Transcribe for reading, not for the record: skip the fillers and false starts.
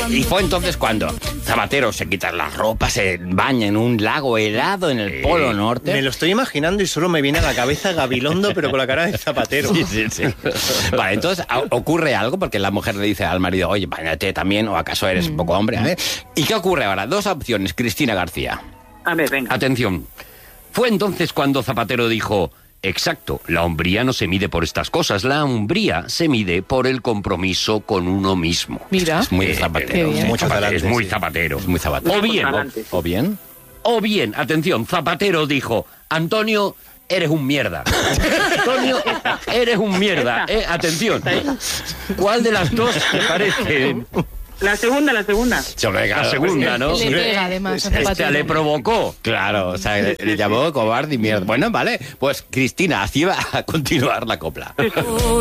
Y fue entonces cuando Zapatero se quita las ropas, se baña en un lago helado en el Polo Norte. Me lo estoy imaginando y solo me viene a la cabeza Gabilondo, pero con la cara de Zapatero. Sí. Vale, entonces ocurre algo porque la mujer le dice al marido, oye, báñate también, o acaso eres un poco hombre. ¿Y qué ocurre ahora? Dos opciones, Cristina García. A ver, venga. Atención. Fue entonces cuando Zapatero dijo... Exacto, la hombría no se mide por estas cosas, la hombría se mide por el compromiso con uno mismo. Mira. Es muy Zapatero. Qué bien. Mucho talante, Es muy sí. Zapatero. Es muy Zapatero. O bien, atención, Zapatero dijo, Antonio, eres un mierda. Antonio, eres un mierda. Atención, ¿cuál de las dos te parece? La segunda. La segunda, ¿no? Le pega, además, a Zapatero. Le provocó, claro, o sea, le llamó cobarde y mierda. Bueno, vale, pues Cristina, así va a continuar la copla.